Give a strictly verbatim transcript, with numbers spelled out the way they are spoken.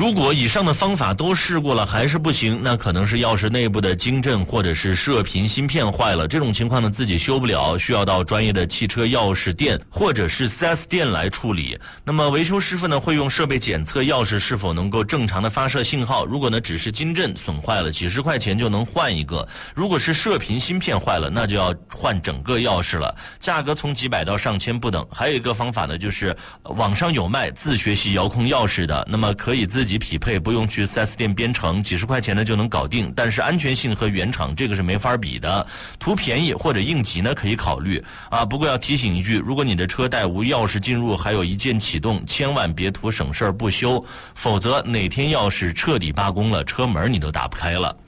如果以上的方法都试过了还是不行，那可能是钥匙内部的晶振或者是射频芯片坏了。这种情况呢自己修不了，需要到专业的汽车钥匙店或者是 四 S 店来处理。那么维修师傅呢会用设备检测钥匙是否能够正常的发射信号，如果呢只是晶振损坏了，几十块钱就能换一个。如果是射频芯片坏了，那就要换整个钥匙了，价格从几百到上千不等。还有一个方法呢，就是网上有卖自学习遥控钥匙的，那么可以自己匹配，不用去 四 S 店编程，几十块钱呢就能搞定，但是安全性和原厂这个是没法比的。图便宜或者应急呢可以考虑啊。不过要提醒一句，如果你的车带无钥匙进入，还有一键启动，千万别图省事儿不修，否则哪天钥匙彻底罢工了，车门你都打不开了。